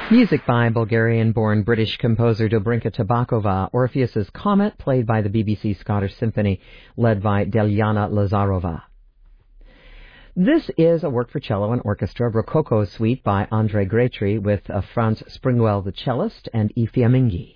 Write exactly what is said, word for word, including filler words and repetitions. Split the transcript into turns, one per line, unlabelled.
Music by Bulgarian-born British composer Dobrinka Tabakova, Orpheus's Comet, played by the B B C Scottish Symphony, led by Delyana Lazarova. This is a work for cello and orchestra, Rococo Suite by Andrei Gretry, with uh, Franz Springwell, the cellist, and E. Fiammingi.